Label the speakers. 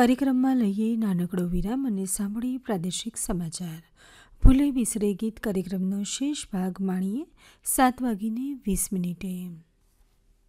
Speaker 1: કાર્યક્રમમાં લઈએ નાનકડો વિરામ અને સાંભળીએ પ્રાદેશિક સમાચાર. ભૂલે વિસરે ગીત કાર્યક્રમનો શેષ ભાગ માણીએ 7:20.